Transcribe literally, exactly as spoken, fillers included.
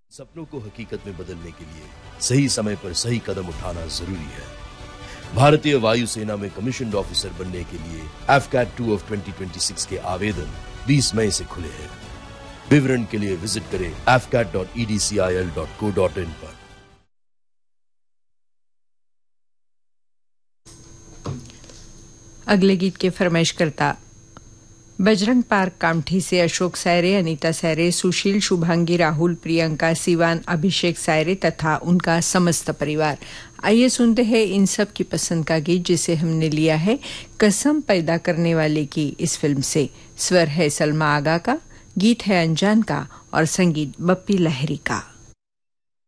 सपनों को हकीकत में बदलने के लिए सही समय पर सही कदम उठाना जरूरी है। भारतीय वायुसेना में कमीशन्ड ऑफिसर बनने के लिए F cat two of twenty twenty six के आवेदन बीस मई से खुले हैं। विवरण के लिए विजिट करें F cat dot E D C I L dot co dot in पर। अगले गीत के फरमाइश करता बजरंग पार्क कामठी से अशोक सायरे, अनीता सायरे, सुशील, शुभांगी, राहुल, प्रियंका, सिवान, अभिषेक सायरे तथा उनका समस्त परिवार। आइए सुनते हैं इन सब की पसंद का गीत जिसे हमने लिया है कसम पैदा करने वाले की इस फिल्म से। स्वर है सलमा आगा का, गीत है अनजान का और संगीत बप्पी लहरी का।